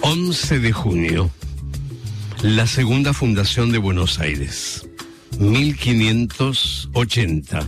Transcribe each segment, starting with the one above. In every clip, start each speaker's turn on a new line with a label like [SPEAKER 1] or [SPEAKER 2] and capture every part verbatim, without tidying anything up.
[SPEAKER 1] once de junio, la segunda fundación de Buenos Aires, mil quinientos ochenta.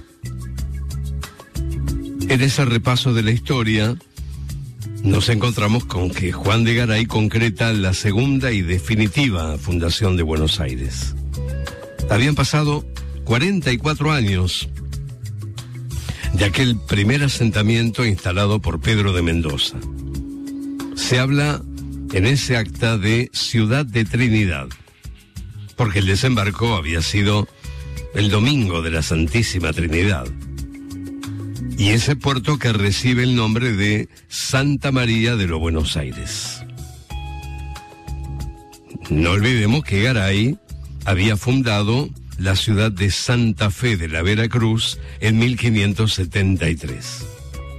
[SPEAKER 1] En ese repaso de la historia, nos encontramos con que Juan de Garay concreta la segunda y definitiva fundación de Buenos Aires. Habían pasado cuarenta y cuatro años de aquel primer asentamiento instalado por Pedro de Mendoza. Se habla en ese acta de Ciudad de Trinidad, porque el desembarco había sido el domingo de la Santísima Trinidad. Y ese puerto que recibe el nombre de Santa María de los Buenos Aires. No olvidemos que Garay había fundado la ciudad de Santa Fe de la Veracruz en mil quinientos setenta y tres.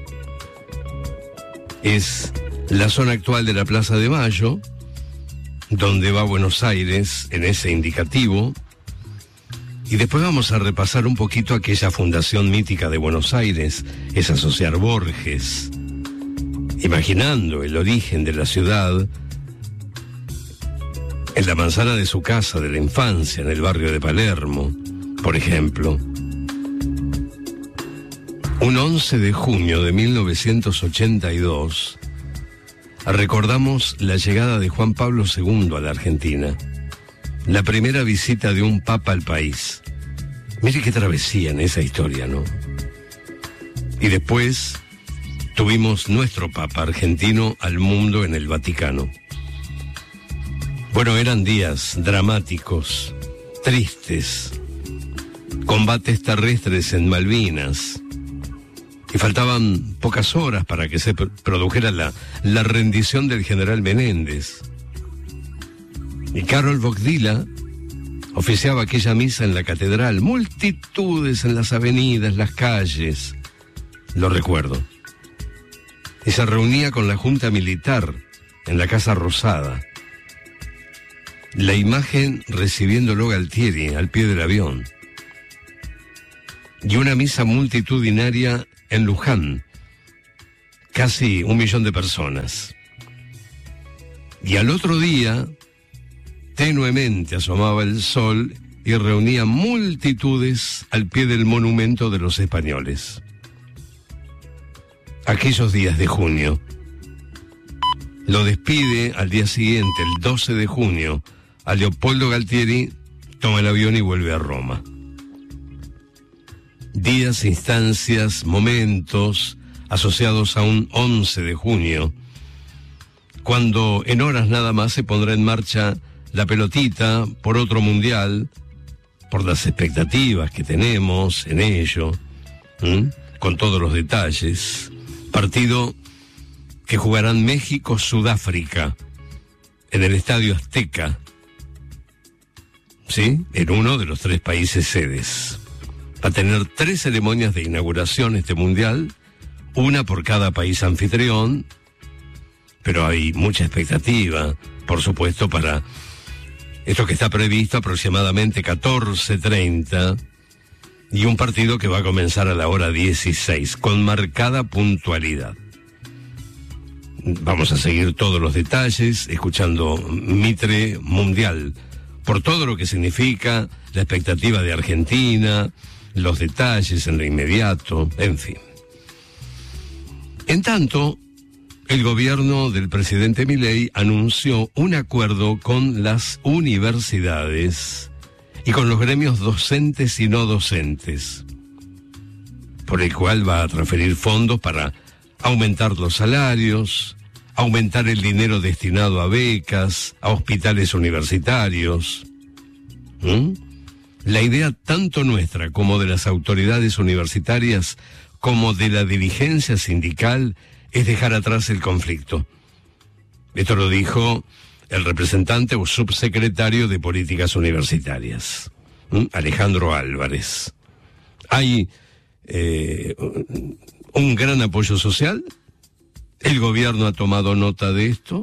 [SPEAKER 1] Es la zona actual de la Plaza de Mayo, donde va Buenos Aires en ese indicativo. Y después vamos a repasar un poquito aquella fundación mítica de Buenos Aires, es asociar Borges, imaginando el origen de la ciudad en la manzana de su casa de la infancia, en el barrio de Palermo, por ejemplo. Un once de junio de mil novecientos ochenta y dos, recordamos la llegada de Juan Pablo segundo a la Argentina. La primera visita de un papa al país. Mire qué travesía en esa historia, ¿no? Y después tuvimos nuestro papa argentino al mundo en el Vaticano. Bueno, eran días dramáticos, tristes, combates terrestres en Malvinas, y faltaban pocas horas para que se produjera la, la rendición del general Menéndez. Y Karol Wojtyła oficiaba aquella misa en la catedral, multitudes en las avenidas, las calles, lo recuerdo. Y se reunía con la Junta Militar en la Casa Rosada. La imagen recibiéndolo Galtieri al pie del avión. Y una misa multitudinaria en Luján, casi un millón de personas. Y al otro día, tenuemente asomaba el sol y reunía multitudes al pie del monumento de los españoles. Aquellos días de junio. Lo despide al día siguiente, el doce de junio, a Leopoldo Galtieri, toma el avión y vuelve a Roma. Días, instancias, momentos asociados a un once de junio, cuando en horas nada más se pondrá en marcha la pelotita por otro mundial, por las expectativas que tenemos en ello, ¿m? Con todos los detalles. Partido que jugarán México-Sudáfrica en el Estadio Azteca, ¿sí? En uno de los tres países sedes. Va a tener tres ceremonias de inauguración este mundial, una por cada país anfitrión, pero hay mucha expectativa, por supuesto, para esto que está previsto aproximadamente catorce treinta, y un partido que va a comenzar a la hora dieciséis, con marcada puntualidad. Vamos a seguir todos los detalles, escuchando Mitre Mundial, por todo lo que significa la expectativa de Argentina, los detalles en lo inmediato, en fin. En tanto, el gobierno del presidente Milei anunció un acuerdo con las universidades y con los gremios docentes y no docentes, por el cual va a transferir fondos para aumentar los salarios, aumentar el dinero destinado a becas, a hospitales universitarios. ¿Mm? La idea tanto nuestra como de las autoridades universitarias, como de la dirigencia sindical, es dejar atrás el conflicto. Esto lo dijo el representante o subsecretario de Políticas Universitarias, ¿Mm? Alejandro Álvarez. Hay eh, un gran apoyo social, el gobierno ha tomado nota de esto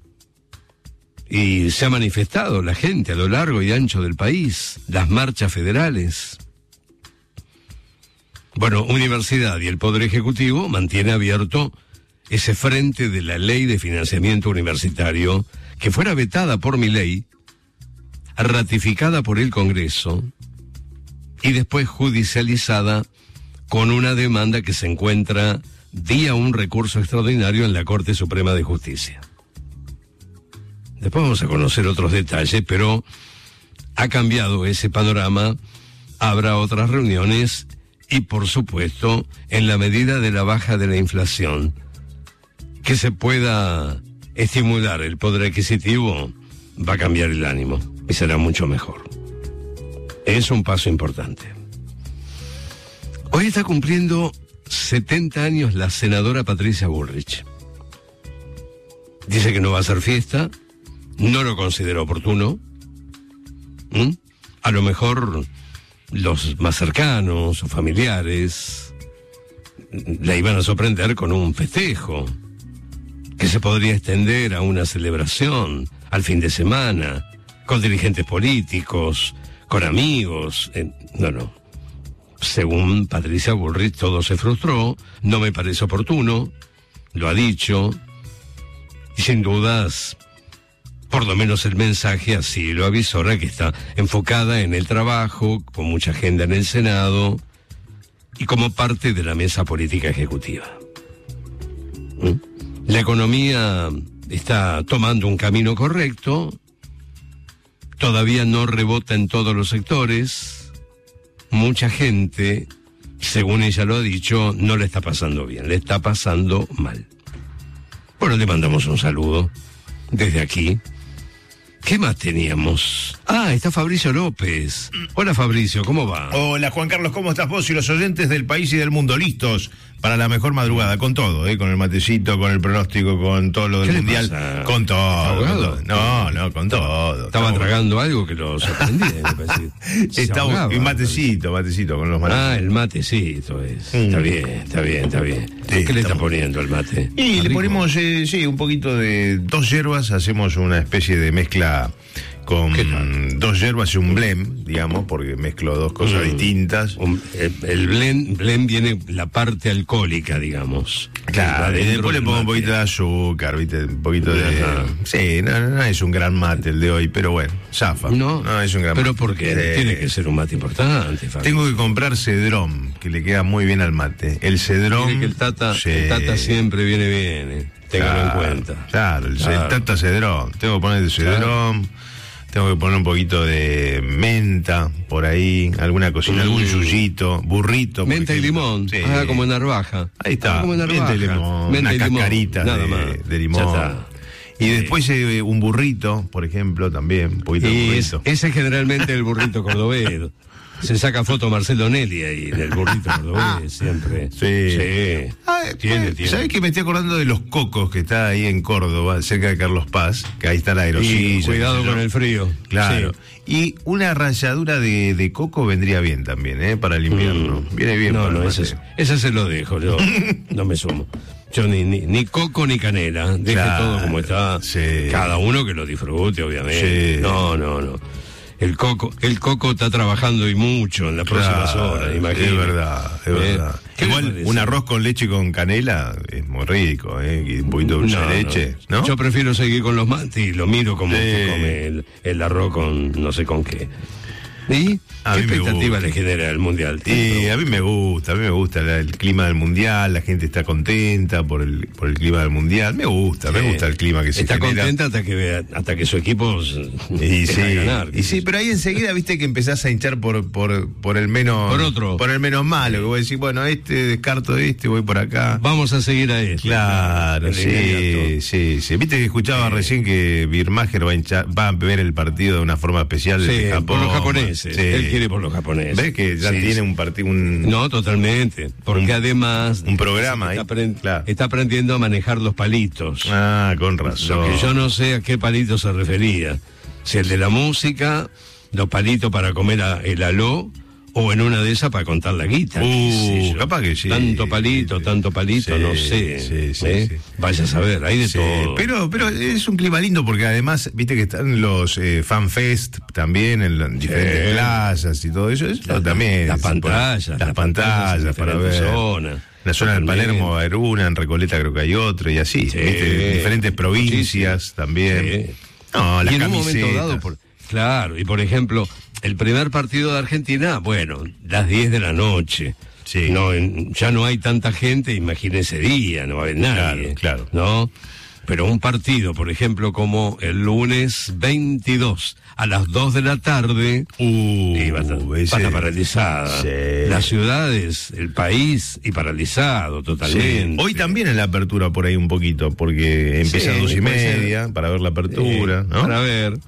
[SPEAKER 1] y se ha manifestado la gente a lo largo y ancho del país, las marchas federales. Bueno, Universidad y el Poder Ejecutivo mantiene abierto ese frente de la ley de financiamiento universitario que fuera vetada por Milei, ratificada por el Congreso y después judicializada con una demanda que se encuentra vía un recurso extraordinario en la Corte Suprema de Justicia. Después vamos a conocer otros detalles, pero ha cambiado ese panorama, habrá otras reuniones y, por supuesto, en la medida de la baja de la inflación, que se pueda estimular el poder adquisitivo, va a cambiar el ánimo y será mucho mejor. Es un paso importante. Hoy está cumpliendo setenta años la senadora Patricia Bullrich. Dice que no va a hacer fiesta, no lo considera oportuno. ¿Mm? A lo mejor los más cercanos o familiares la iban a sorprender con un festejo que se podría extender a una celebración al fin de semana, con dirigentes políticos, con amigos. Eh, no, no. Según Patricia Bullrich, todo se frustró, no me parece oportuno, lo ha dicho, y sin dudas, por lo menos el mensaje así lo avisora, que está enfocada en el trabajo, con mucha agenda en el Senado, y como parte de la mesa política ejecutiva. ¿Mm? La economía está tomando un camino correcto, todavía no rebota en todos los sectores, mucha gente, según ella lo ha dicho, no le está pasando bien, le está pasando mal. Bueno, le mandamos un saludo desde aquí. ¿Qué más teníamos? Ah, está Fabricio López. Hola, Fabricio, ¿cómo va?
[SPEAKER 2] Hola, Juan Carlos, ¿cómo estás vos y los oyentes del país y del mundo? Listos para la mejor madrugada, con todo, ¿eh? Con el matecito, con el pronóstico, con todo lo del mundial.
[SPEAKER 1] Pasa?
[SPEAKER 2] Con todo, con todo. No, no, con todo.
[SPEAKER 1] Estaba
[SPEAKER 2] Estamos...
[SPEAKER 1] tragando algo que lo sorprendía, me parece.
[SPEAKER 2] Está un y matecito, matecito, con los mates.
[SPEAKER 1] Ah, el matecito es. Mm. Está bien, está bien, está bien. Sí, ¿qué le está poniendo el mate?
[SPEAKER 2] Y le ponemos, eh, sí, un poquito de dos hierbas, hacemos una especie de mezcla con dos hierbas y un blend, digamos, porque mezclo dos cosas mm. distintas.
[SPEAKER 1] Un, el, el blend, blend viene la parte alcohólica, digamos.
[SPEAKER 2] Claro, y después le pongo mate. Un poquito de azúcar, ¿viste? Un poquito de... Ajá. Sí, no, no es un gran mate el de hoy, pero bueno, zafa.
[SPEAKER 1] No,
[SPEAKER 2] no es un gran
[SPEAKER 1] pero
[SPEAKER 2] mate.
[SPEAKER 1] ¿por qué? Sí. Tiene que ser un mate importante, Fabi.
[SPEAKER 2] Tengo que comprar cedrón, que le queda muy bien al mate. El cedrón...
[SPEAKER 1] Mire que el tata, sí. el tata siempre viene bien, eh. Téngalo
[SPEAKER 2] claro,
[SPEAKER 1] en cuenta.
[SPEAKER 2] Claro, el, claro. el tata cedrón. Tengo que poner de cedrón... Claro. Tengo que poner un poquito de menta por ahí, alguna cocina, mm. algún yuyito, burrito.
[SPEAKER 1] Menta y limón, sí. Ah, como en Narvaja.
[SPEAKER 2] Ahí está,
[SPEAKER 1] como en
[SPEAKER 2] menta y limón, menta unas cascaritas de, de limón. Y sí. después eh, un burrito, por ejemplo, también, un poquito
[SPEAKER 1] y
[SPEAKER 2] de burrito.
[SPEAKER 1] Es, ese es generalmente el burrito cordobés. Se saca foto Marcelo Nelly ahí en el burrito cordobés, siempre.
[SPEAKER 2] Sí.
[SPEAKER 1] Sí.
[SPEAKER 2] Ay, tiene, tiene. ¿Sabés que me estoy acordando de Los Cocos, que está ahí en Córdoba, cerca de Carlos Paz, que ahí está la aerosilla?
[SPEAKER 1] Cuidado con el frío.
[SPEAKER 2] Claro. Sí. Y una ralladura de, de coco vendría bien también, ¿eh? Para el invierno. Mm. Viene bien.
[SPEAKER 1] No,
[SPEAKER 2] para
[SPEAKER 1] no, ese, ese se lo dejo, yo no me sumo. Yo ni, ni, ni coco ni canela, deje claro, todo como está. Sí. Cada uno que lo disfrute, obviamente. Sí. No, no, no. El coco, el coco está trabajando y mucho en las claro, próximas horas, imagínate.
[SPEAKER 2] Es verdad, es verdad. ¿Eh? Igual un arroz con leche con canela es muy rico, ¿eh? Y un poquito de dulce
[SPEAKER 1] no,
[SPEAKER 2] de leche, ¿no?
[SPEAKER 1] Yo prefiero seguir con los mates y lo miro como sí. se come el, el arroz con no sé con qué. ¿Y
[SPEAKER 2] a
[SPEAKER 1] qué
[SPEAKER 2] mí
[SPEAKER 1] expectativa le genera el mundial?
[SPEAKER 2] Y a mí me gusta, a mí me gusta la, el clima del mundial, la gente está contenta por el por el clima del mundial, me gusta, sí. me gusta el clima que se
[SPEAKER 1] está
[SPEAKER 2] genera.
[SPEAKER 1] Está contenta hasta que vea, hasta que su equipo
[SPEAKER 2] y sí, a ganar. Y sí, pero ahí enseguida viste que empezás a hinchar por por por el menos
[SPEAKER 1] por otro,
[SPEAKER 2] por el menos malo, que vos decís, bueno, este descarto de este, voy por acá.
[SPEAKER 1] Vamos a seguir a este.
[SPEAKER 2] Claro, sí, sí, sí. Viste que escuchaba sí. recién que Birmacher va a hinchar, va a ver el partido de una forma especial desde
[SPEAKER 1] sí,
[SPEAKER 2] Japón.
[SPEAKER 1] Por los japoneses. Sí. Él quiere por los japoneses.
[SPEAKER 2] ¿Ves que ya sí, tiene sí. un partido? Un...
[SPEAKER 1] No, totalmente. Porque un, además.
[SPEAKER 2] Un programa
[SPEAKER 1] está,
[SPEAKER 2] ahí.
[SPEAKER 1] Aprend...
[SPEAKER 2] Claro.
[SPEAKER 1] está aprendiendo a manejar los palitos.
[SPEAKER 2] Ah, con razón.
[SPEAKER 1] Lo que yo no sé a qué palito se refería. Si el de la música, los palitos para comer a, el aló, o en una de esas para contar la guita.
[SPEAKER 2] Uh, capaz que sí.
[SPEAKER 1] Tanto palito, sí, tanto palito, sí, no sé. Sí, sí, ¿eh? sí. Vaya a saber, hay de sí, todo.
[SPEAKER 2] Pero, pero es un clima lindo porque además, viste que están los eh, fanfest también en, en diferentes sí. plazas y todo eso. eso
[SPEAKER 1] la,
[SPEAKER 2] también.
[SPEAKER 1] Las pantallas.
[SPEAKER 2] Las, las pantallas, pantallas para ver.
[SPEAKER 1] Zonas.
[SPEAKER 2] la zona del Palermo va a haber una, en Recoleta creo que hay otra, y así,
[SPEAKER 1] sí,
[SPEAKER 2] ¿viste? Diferentes provincias sí, sí. también. Sí. No, las
[SPEAKER 1] y en
[SPEAKER 2] camisetas.
[SPEAKER 1] un momento dado, por, claro, y por ejemplo, el primer partido de Argentina, bueno, las diez de la noche. Sí. No, ya no hay tanta gente, imagínese ese día, no va a haber nadie.
[SPEAKER 2] Claro, claro.
[SPEAKER 1] ¿No? Pero un partido, por ejemplo, como el lunes veintidós a las dos de la tarde,
[SPEAKER 2] uh,
[SPEAKER 1] y va a estar, ese... va a estar paralizada.
[SPEAKER 2] Sí.
[SPEAKER 1] Las ciudades, el país, y paralizado totalmente.
[SPEAKER 2] Sí. Hoy también en la apertura por ahí un poquito, porque empieza sí, a dos y media ser. para ver la apertura,
[SPEAKER 1] sí,
[SPEAKER 2] ¿no?
[SPEAKER 1] Para ver.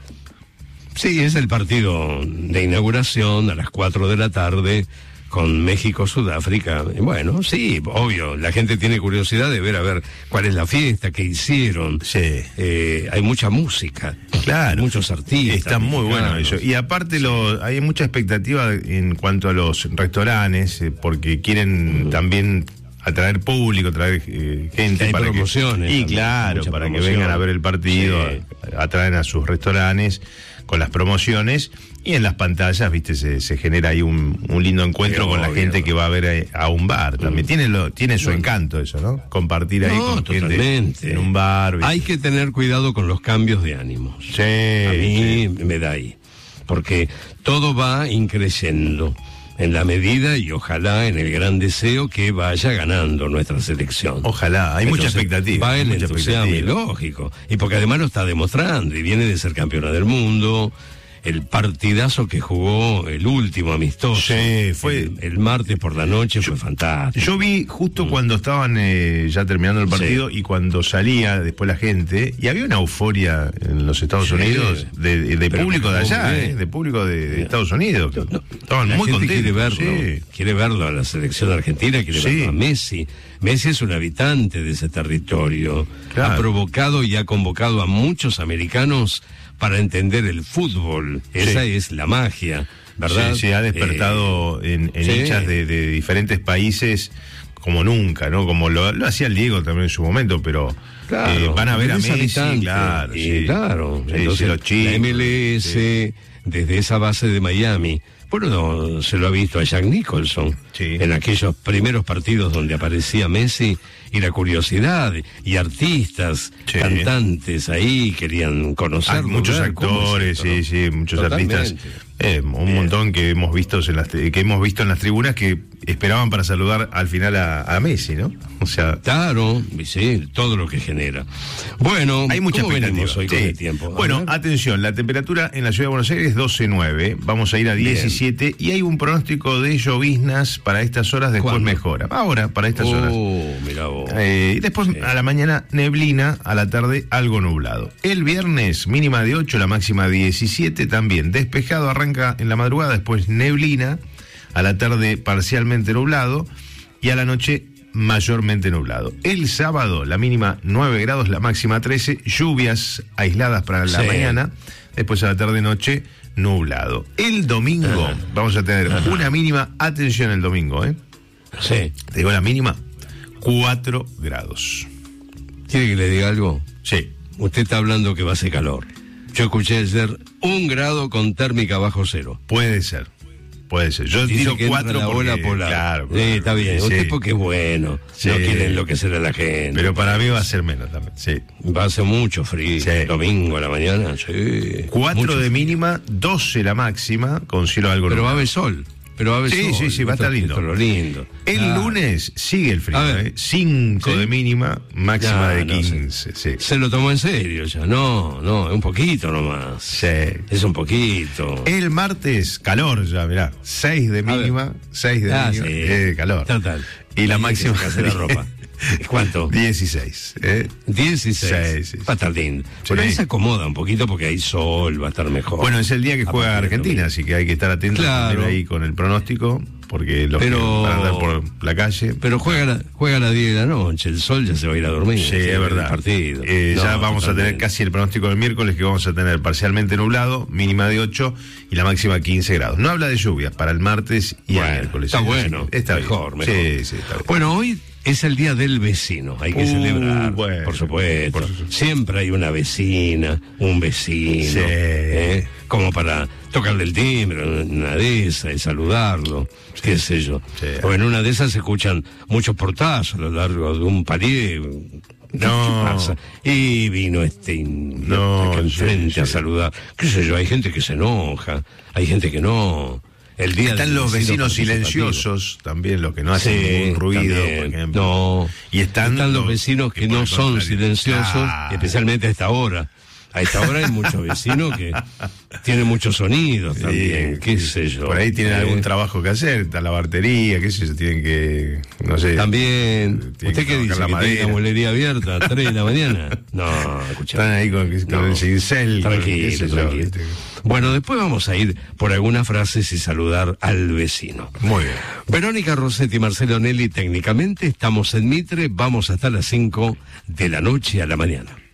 [SPEAKER 1] Sí, es el partido de inauguración a las cuatro de la tarde. Con México, Sudáfrica. Bueno, sí, obvio, la gente tiene curiosidad de ver a ver cuál es la fiesta, qué hicieron.
[SPEAKER 2] Sí.
[SPEAKER 1] Eh, hay mucha música.
[SPEAKER 2] Claro.
[SPEAKER 1] Muchos artistas.
[SPEAKER 2] Está muy bueno eso. Y aparte sí. lo, hay mucha expectativa en cuanto a los restaurantes, eh, porque quieren mm. también atraer público, atraer eh, gente.
[SPEAKER 1] Hay
[SPEAKER 2] para
[SPEAKER 1] promociones.
[SPEAKER 2] Que, y claro, para
[SPEAKER 1] promoción.
[SPEAKER 2] que vengan a ver el partido, sí. atraen a sus restaurantes con las promociones, y en las pantallas, viste, se, se genera ahí un, un lindo encuentro sí, con obvio. la gente que va a ver a, a un bar también. Mm. Tiene lo, tiene su bueno. encanto eso, ¿no? Compartir ahí
[SPEAKER 1] no,
[SPEAKER 2] con
[SPEAKER 1] totalmente.
[SPEAKER 2] gente en un bar. ¿viste?
[SPEAKER 1] Hay que tener cuidado con los cambios de ánimos.
[SPEAKER 2] Sí.
[SPEAKER 1] A mí
[SPEAKER 2] sí.
[SPEAKER 1] me da ahí. Porque todo va increciendo en la medida y ojalá en el gran deseo que vaya ganando nuestra selección.
[SPEAKER 2] Ojalá, hay
[SPEAKER 1] Entonces,
[SPEAKER 2] mucha expectativa.
[SPEAKER 1] Va el
[SPEAKER 2] mucha
[SPEAKER 1] entusiasmo, y lógico. Y porque además lo está demostrando y viene de ser campeona del mundo. El partidazo que jugó el último amistoso.
[SPEAKER 2] Sí, fue.
[SPEAKER 1] El, el martes por la noche
[SPEAKER 2] yo,
[SPEAKER 1] fue fantástico.
[SPEAKER 2] Yo vi justo mm. cuando estaban eh, ya terminando el partido sí. y cuando salía después la gente, y había una euforia en los Estados sí. Unidos de, de, de público de allá, eh, de público de, de Estados Unidos. No, estaban
[SPEAKER 1] la
[SPEAKER 2] muy
[SPEAKER 1] gente
[SPEAKER 2] contentos.
[SPEAKER 1] Quiere verlo,
[SPEAKER 2] sí.
[SPEAKER 1] quiere verlo a la selección argentina, quiere sí. verlo a Messi. Messi es un habitante de ese territorio. Claro. Ha provocado y ha convocado a muchos americanos para entender el fútbol. Esa sí. es la magia, ¿verdad?
[SPEAKER 2] Sí, se ha despertado eh, en, en sí. hinchas de, de diferentes países como nunca, ¿no? Como lo, lo hacía el Diego también en su momento, pero claro, eh, van a ver a Messi, claro,
[SPEAKER 1] y
[SPEAKER 2] sí.
[SPEAKER 1] claro.
[SPEAKER 2] Sí,
[SPEAKER 1] entonces,
[SPEAKER 2] sí, los chicos,
[SPEAKER 1] la M L S, sí. desde esa base de Miami, bueno, no, se lo ha visto a Jack Nicholson,
[SPEAKER 2] sí.
[SPEAKER 1] en aquellos primeros partidos donde aparecía Messi, y la curiosidad, y artistas, sí. cantantes ahí querían conocerlo.
[SPEAKER 2] Hay muchos actores, sí, sí, muchos Totalmente. artistas. Eh, un Bien. montón que hemos visto en las que hemos visto en las tribunas que esperaban para saludar al final a, a Messi, ¿no? O sea,
[SPEAKER 1] claro, sí, todo lo que genera. Bueno,
[SPEAKER 2] hay mucha
[SPEAKER 1] ¿cómo venimos hoy
[SPEAKER 2] sí.
[SPEAKER 1] con el tiempo? A
[SPEAKER 2] bueno,
[SPEAKER 1] ver.
[SPEAKER 2] atención, la temperatura en la ciudad de Buenos Aires es doce nueve, vamos a ir a diecisiete Bien. y hay un pronóstico de lloviznas para estas horas, después ¿Cuándo? mejora. Ahora, para estas
[SPEAKER 1] oh,
[SPEAKER 2] horas.
[SPEAKER 1] Mirá vos.
[SPEAKER 2] Eh, y después sí. a la mañana neblina, a la tarde algo nublado. El viernes mínima de ocho, la máxima diecisiete, también despejado, arranca en la madrugada, después neblina, a la tarde parcialmente nublado y a la noche mayormente nublado. El sábado la mínima nueve grados, la máxima trece, lluvias aisladas para la sí. mañana, después a la tarde noche nublado. El domingo Ajá. vamos a tener Ajá. una mínima, atención el domingo, ¿eh?
[SPEAKER 1] Sí.
[SPEAKER 2] Te digo la mínima, cuatro grados.
[SPEAKER 1] ¿Quiere que le diga algo?
[SPEAKER 2] Sí.
[SPEAKER 1] Usted está hablando que va a hacer calor. Yo escuché ayer un grado con térmica bajo cero.
[SPEAKER 2] Puede ser, puede ser. Yo
[SPEAKER 1] Dice
[SPEAKER 2] tiro
[SPEAKER 1] que
[SPEAKER 2] cuatro
[SPEAKER 1] la
[SPEAKER 2] porque,
[SPEAKER 1] bola polar.
[SPEAKER 2] Claro,
[SPEAKER 1] sí, está bien.
[SPEAKER 2] Sí.
[SPEAKER 1] Un tipo que es bueno. Sí. No quiere enloquecer a la gente.
[SPEAKER 2] Pero para mí va a ser menos también, sí.
[SPEAKER 1] Va a ser mucho frío. Sí. Domingo a la mañana, sí.
[SPEAKER 2] Cuatro de mínima, doce la máxima, con cielo algo
[SPEAKER 1] Pero
[SPEAKER 2] nublado.
[SPEAKER 1] va a haber sol. Pero va a haber
[SPEAKER 2] sí,
[SPEAKER 1] sol.
[SPEAKER 2] sí, sí, va a estar lindo.
[SPEAKER 1] Esto es lo lindo.
[SPEAKER 2] El ah. lunes sigue el frío, ¿eh? cinco ¿Sí? de mínima, máxima ya, de quince. No, se,
[SPEAKER 1] sí. se lo tomó en serio ya. No, no, es un poquito nomás.
[SPEAKER 2] Sí.
[SPEAKER 1] Es un poquito.
[SPEAKER 2] El martes, calor ya, mirá. seis de mínima, seis de
[SPEAKER 1] ah,
[SPEAKER 2] mínima.
[SPEAKER 1] Sí.
[SPEAKER 2] Eh, calor.
[SPEAKER 1] Total.
[SPEAKER 2] Y la
[SPEAKER 1] Hay
[SPEAKER 2] máxima.
[SPEAKER 1] Que hacer la ropa. ¿Cuánto?
[SPEAKER 2] dieciséis. ¿eh?
[SPEAKER 1] dieciséis.
[SPEAKER 2] Sí, sí,
[SPEAKER 1] va a estar lindo.
[SPEAKER 2] Sí.
[SPEAKER 1] Pero ahí se acomoda un poquito porque hay sol, va a estar mejor.
[SPEAKER 2] Bueno, es el día que juega Argentina, así que hay que estar atentos
[SPEAKER 1] claro.
[SPEAKER 2] ahí con el pronóstico, porque los
[SPEAKER 1] pero,
[SPEAKER 2] que van a andar por la calle.
[SPEAKER 1] Pero juega, la, juega a las diez de la noche, el sol ya se va a ir a dormir.
[SPEAKER 2] Sí, es verdad.
[SPEAKER 1] Partido.
[SPEAKER 2] Eh,
[SPEAKER 1] no,
[SPEAKER 2] ya vamos totalmente. a tener casi el pronóstico del miércoles, que vamos a tener parcialmente nublado, mínima de ocho y la máxima quince grados. No habla de lluvias para el martes y
[SPEAKER 1] bueno,
[SPEAKER 2] el miércoles.
[SPEAKER 1] Está bueno.
[SPEAKER 2] Está
[SPEAKER 1] mejor,
[SPEAKER 2] bien.
[SPEAKER 1] mejor.
[SPEAKER 2] Sí, sí, está bien.
[SPEAKER 1] Bueno, hoy es el día del vecino, hay que uh, celebrar,
[SPEAKER 2] bueno,
[SPEAKER 1] por supuesto.
[SPEAKER 2] Por su...
[SPEAKER 1] Siempre hay una vecina, un vecino.
[SPEAKER 2] Sí.
[SPEAKER 1] ¿eh? como para tocarle el timbre, una de esas, y saludarlo, sí. qué sé yo. Sí. O en una de esas se escuchan muchos portazos a lo largo de un palier.
[SPEAKER 2] No.
[SPEAKER 1] ¿Qué pasa? Y vino este
[SPEAKER 2] no,
[SPEAKER 1] acá enfrente
[SPEAKER 2] sí, sí.
[SPEAKER 1] a saludar. ¿Qué sé yo? Hay gente que se enoja, hay gente que no. El día
[SPEAKER 2] están los vecinos silenciosos, también los que no hacen sí, ningún ruido,
[SPEAKER 1] también,
[SPEAKER 2] por ejemplo.
[SPEAKER 1] No.
[SPEAKER 2] Y están,
[SPEAKER 1] están los
[SPEAKER 2] los
[SPEAKER 1] vecinos que, que no son silenciosos, ah. especialmente a esta hora. A esta hora hay muchos vecinos que tienen muchos sonidos sí, también, qué sé yo.
[SPEAKER 2] Por ahí tienen
[SPEAKER 1] eh,
[SPEAKER 2] algún trabajo que hacer, está la bartería, qué sé yo, tienen que, no sé.
[SPEAKER 1] También, ¿usted
[SPEAKER 2] que
[SPEAKER 1] qué dice? ¿Que tiene la mueblería abierta a tres de la mañana? No, escuchá.
[SPEAKER 2] Están ahí con, con
[SPEAKER 1] no.
[SPEAKER 2] el cincel.
[SPEAKER 1] Tranquilo, tranquilo. Yo, bueno, después vamos a ir por algunas frases y saludar al vecino.
[SPEAKER 2] Muy bien.
[SPEAKER 1] Verónica Rossetti y Marcelo Nelly, técnicamente estamos en Mitre, vamos hasta las cinco de la noche a la mañana.